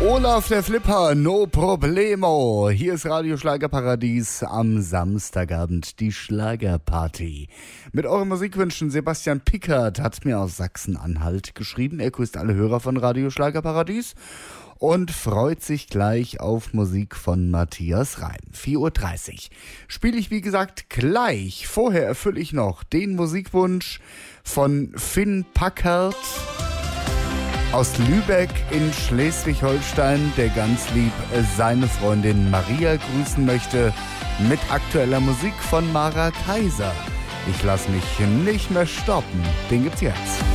Olaf der Flipper, no problemo. Hier ist Radio Schlagerparadies am Samstagabend, die Schlagerparty. Mit euren Musikwünschen, Sebastian Pickert hat mir aus Sachsen-Anhalt geschrieben. Er grüßt alle Hörer von Radio Schlagerparadies und freut sich gleich auf Musik von Matthias Reim. 4.30 Uhr spiele ich, wie gesagt, gleich. Vorher erfülle ich noch den Musikwunsch von Finn Packard aus Lübeck in Schleswig-Holstein, der ganz lieb seine Freundin Maria grüßen möchte mit aktueller Musik von Mara Kaiser. Ich lass mich nicht mehr stoppen. Den gibt's jetzt.